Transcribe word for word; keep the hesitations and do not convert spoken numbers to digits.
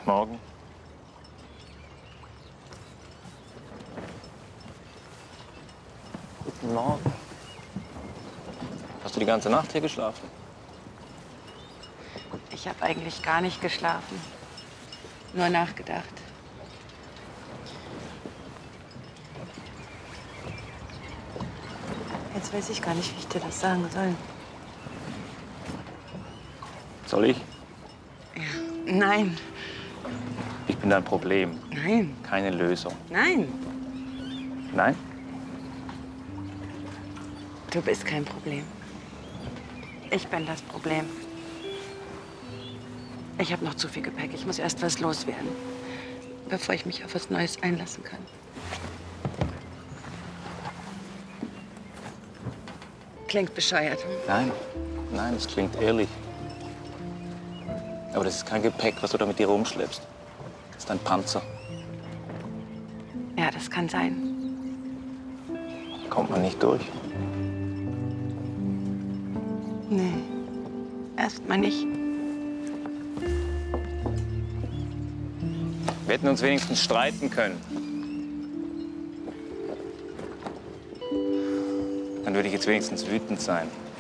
Morgen. Guten Morgen. Hast du die ganze Nacht hier geschlafen? Ich habe eigentlich gar nicht geschlafen. Nur nachgedacht. Jetzt weiß ich gar nicht, wie ich dir das sagen soll. Soll ich? Ja. Nein. Ich bin dein Problem. Nein. Keine Lösung. Nein. Nein? Du bist kein Problem. Ich bin das Problem. Ich habe noch zu viel Gepäck. Ich muss erst was loswerden, bevor ich mich auf was Neues einlassen kann. Klingt bescheuert. Nein. Nein, das klingt ehrlich. Aber das ist kein Gepäck, was du da mit dir rumschleppst. Das ist ein Panzer. Ja, das kann sein. Kommt man nicht durch. Nee, erstmal nicht. Wir hätten uns wenigstens streiten können. Dann würde ich jetzt wenigstens wütend sein.